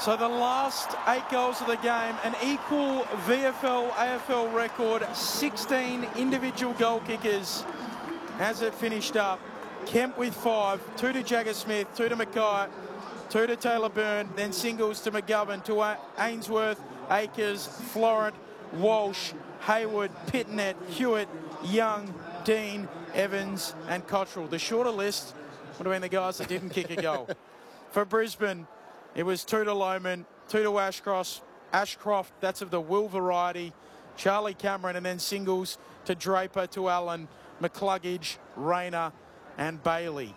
So the last 8 goals of the game, an equal VFL, AFL record, 16 individual goal kickers as it finished up. Kemp with 5, 2 to Jagger Smith, 2 to Mackay, 2 to Taylor Byrne, then singles to McGovern, to Ainsworth, Akers, Florent, Walsh, Hayward, Pittonet, Hewitt, Young, Dean, Evans and Cottrell. The shorter list would have been the guys that didn't kick a goal. For Brisbane, it was 2 to Lohman, 2 to Ashcroft, that's of the Will variety, Charlie Cameron, and then singles to Draper, to Allen, McCluggage, Rayner and Bailey.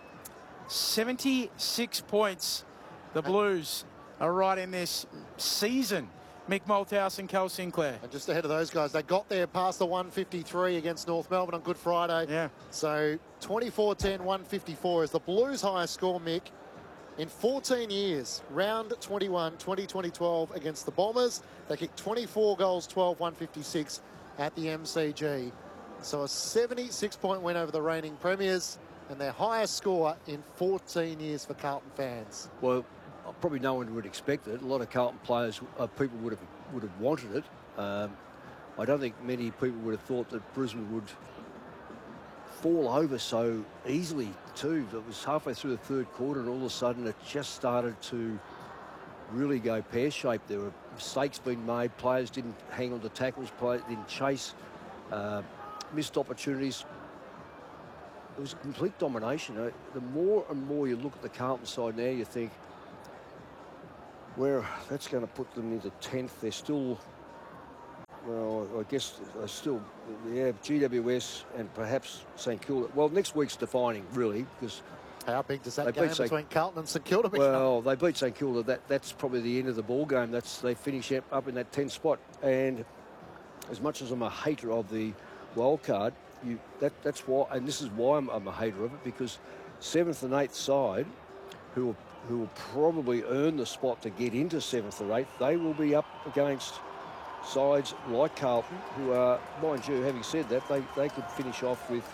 76 points. The Blues are right in this season. Mick Malthouse and Cal Sinclair. And just ahead of those guys, they got there past the 153 against North Melbourne on Good Friday. Yeah. So 24-10, 154 is the Blues' highest score, Mick, in 14 years. Round 21, 2012 against the Bombers. They kicked 24 goals, 12, 156 at the MCG. So a 76-point win over the reigning premiers and their highest score in 14 years for Carlton fans. Well, probably no one would expect it. A lot of Carlton players, people would have wanted it. I don't think many people would have thought that Brisbane would fall over so easily too. It was halfway through the third quarter and all of a sudden it just started to really go pear-shaped. There were mistakes being made. Players didn't hang on to tackles, players didn't chase, missed opportunities. It was a complete domination. The more and more you look at the Carlton side now, you think, well, that's going to put them into 10th. They're still, well, I guess they're still, yeah, GWS and perhaps St Kilda. Well, next week's defining, really, because how big does that game between Carlton and St Kilda become? Well, they beat St Kilda. That's probably the end of the ball game. They finish up in that 10th spot. And as much as I'm a hater of the wild card, that's why, and this is why I'm a hater of it, because 7th and 8th side, who will probably earn the spot to get into 7th or 8th, they will be up against sides like Carlton, who are, mind you, having said that, they could finish off with,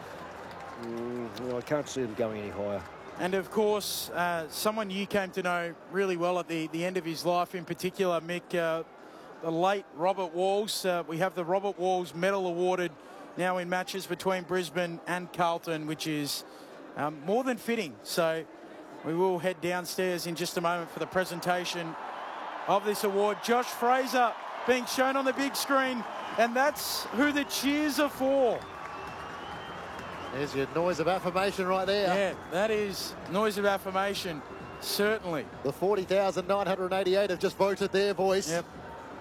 I can't see them going any higher. And of course, someone you came to know really well at the end of his life in particular, Mick, the late Robert Walls. We have the Robert Walls medal awarded now in matches between Brisbane and Carlton, which is more than fitting. So we will head downstairs in just a moment for the presentation of this award. Josh Fraser being shown on the big screen, and that's who the cheers are for. There's your noise of affirmation right there. Yeah, that is noise of affirmation, certainly. The 40,988 have just voted their voice. Yep.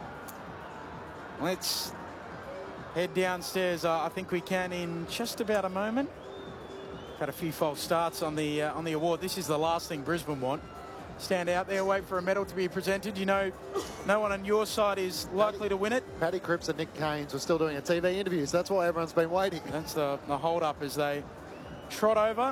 Let's head downstairs. I think we can in just about a moment. Had a few false starts on the award. This is the last thing Brisbane want. Stand out there, wait for a medal to be presented. You know, no one on your side is likely to win it. Paddy Cripps and Nick Keynes were still doing a TV interview, so that's why everyone's been waiting. That's the hold-up as they trot over.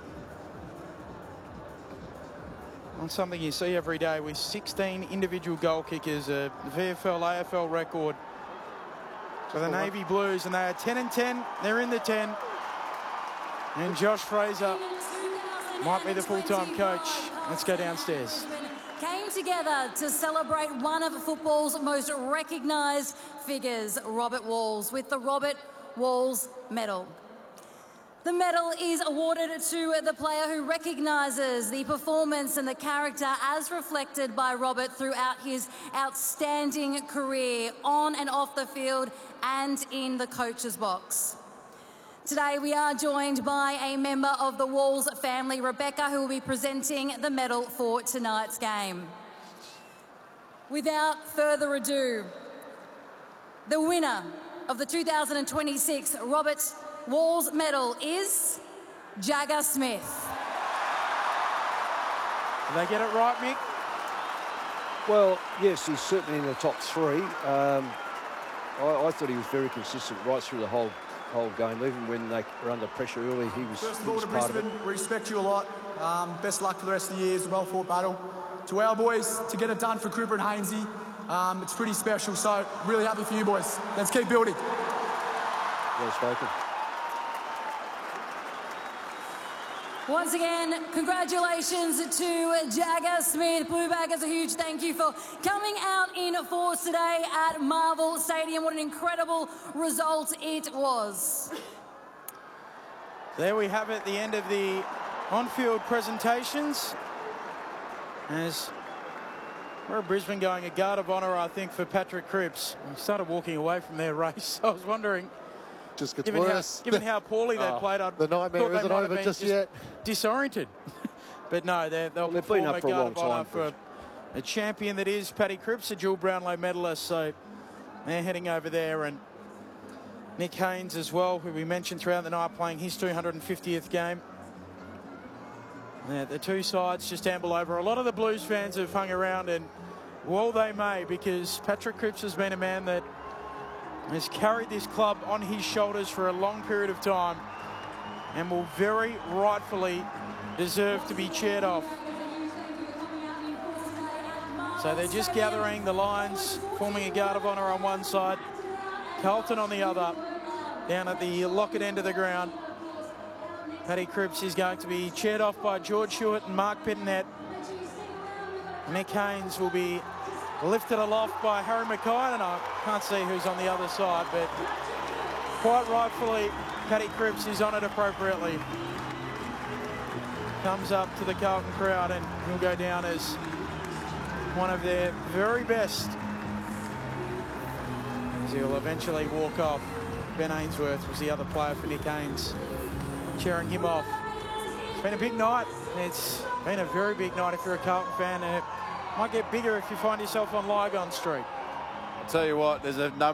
On something you see every day with 16 individual goal kickers, a VFL, AFL record for the Navy Blues, and they are 10-10. They're in the 10. And Josh Fraser might be the full-time coach. Let's go downstairs. Came together to celebrate one of football's most recognised figures, Robert Walls, with the Robert Walls Medal. The medal is awarded to the player who recognises the performance and the character as reflected by Robert throughout his outstanding career on and off the field and in the coach's box. Today we are joined by a member of the Walls family, Rebecca, who will be presenting the medal for tonight's game. Without further ado, the winner of the 2026 Robert Walls Medal is Jagger Smith. Did they get it right, Mick? Well, yes, he's certainly in the top 3. I thought he was very consistent right through the whole game. Even when they were under pressure early, he was First of all, to part Brisbane, of it. we respect you a lot. Best luck for the rest of the year. It's a well-fought battle. To our boys, to get it done for Cooper and Hainsey, it's pretty special. So, really happy for you boys. Let's keep building. Well spoken. Once again, congratulations to Jagger Smith. Blue Baggers, a huge thank you for coming out in force today at Marvel Stadium. What an incredible result it was. There we have it, the end of the on-field presentations. As we're at Brisbane going, a guard of honour, I think, for Patrick Cripps. He started walking away from their race. I was wondering, Just gets given worse. how poorly they played, I The nightmare thought they isn't might have over been just yet. disoriented. But no, they'll They've perform been up a for a guard long of honour time, for a champion that is Paddy Cripps, a dual Brownlow medalist. So they're heading over there, and Nick Haynes as well, who we mentioned throughout the night, playing his 250th game. The two sides just amble over. A lot of the Blues fans have hung around, and well they may, because Patrick Cripps has been a man that has carried this club on his shoulders for a long period of time and will very rightfully deserve to be cheered off. So they're just gathering the lines, forming a guard of honour on one side, Carlton on the other, down at the Lockett end of the ground. Paddy Cripps is going to be cheered off by George Hewitt and Mark Pittonet. Nick Haynes will be lifted aloft by Harry Mackay, and I can't see who's on the other side, but quite rightfully, Paddy Cripps is honoured appropriately. Comes up to the Carlton crowd, and he'll go down as one of their very best, as he'll eventually walk off. Ben Ainsworth was the other player for Nick Haynes, cheering him off. It's been a big night. It's been a very big night if you're a Carlton fan, and it might get bigger if you find yourself on Lygon Street. I'll tell you what, there's a number